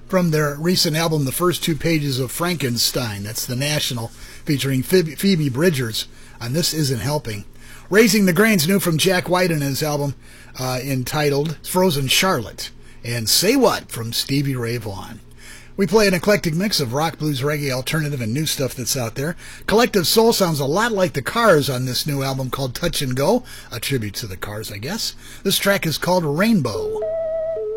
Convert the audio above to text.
From their recent album, The First Two Pages of Frankenstein. That's the National, featuring Phoebe Bridgers on This Isn't Helping. Raising the Grain's new from Jack White and his album entitled Frozen Charlotte. And Say What from Stevie Ray Vaughan. We play an eclectic mix of rock, blues, reggae, alternative, and new stuff that's out there. Collective Soul sounds a lot like the Cars on this new album called Touch and Go, a tribute to the Cars, I guess. This track is called Rainbow.